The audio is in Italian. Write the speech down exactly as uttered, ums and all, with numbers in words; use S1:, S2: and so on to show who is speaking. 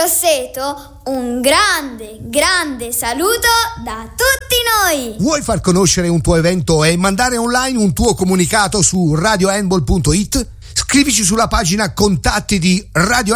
S1: Grosseto, un grande, grande saluto da tutti noi!
S2: Vuoi far conoscere un tuo evento e mandare online un tuo comunicato su radio handball punto it? Scrivici sulla pagina contatti di Radio